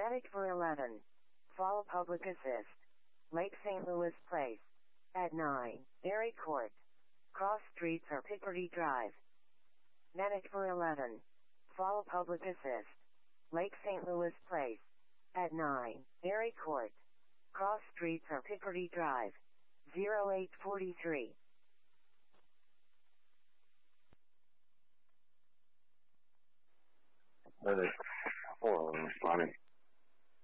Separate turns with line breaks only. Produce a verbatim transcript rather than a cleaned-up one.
Medic for eleven. Fall Public Assist. Lake Saint Louis Place. At nine. Dairy Court. Cross streets or Picardy Drive. Medic for eleven. Fall Public Assist. Lake Saint Louis Place. At nine. Dairy Court. Cross streets or Picardy Drive. zero eight four three.
Medic. Hold on, responding.